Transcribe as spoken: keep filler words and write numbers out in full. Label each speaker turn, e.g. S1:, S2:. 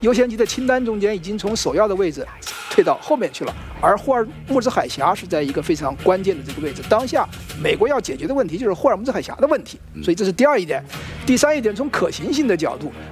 S1: 优先级的清单中间已经从首要的位置退到后面去了，而霍尔木兹海峡是在一个非常关键的这个位置。当下美国要解决的问题就是霍尔木兹海峡的问题，所以这是第二一点。第三一点，从可行性的角度，